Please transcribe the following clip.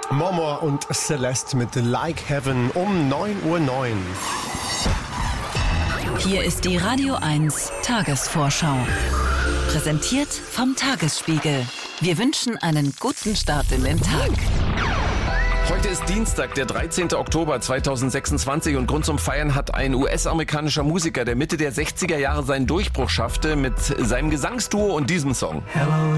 Momor und Celeste mit Like Heaven um 9:09 Uhr. Hier ist die Radio 1 Tagesvorschau. Präsentiert vom Tagesspiegel. Wir wünschen einen guten Start in den Tag. Heute ist Dienstag, der 13. Oktober 2026 und Grund zum Feiern hat ein US-amerikanischer Musiker, der Mitte der 60er Jahre seinen Durchbruch schaffte mit seinem Gesangsduo und diesem Song. Hello